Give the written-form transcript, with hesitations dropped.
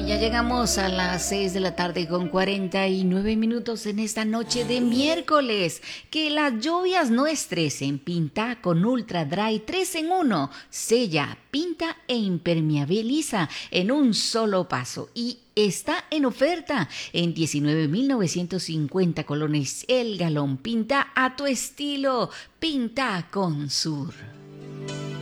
Ya llegamos a las 6 de la tarde con 49 minutos en esta noche de miércoles. Que las lluvias no estresen. Pinta con Ultra Dry 3 en 1. Sella, pinta e impermeabiliza en un solo paso. Y está en oferta en 19.950 colones el galón. Pinta a tu estilo. Pinta con Sur.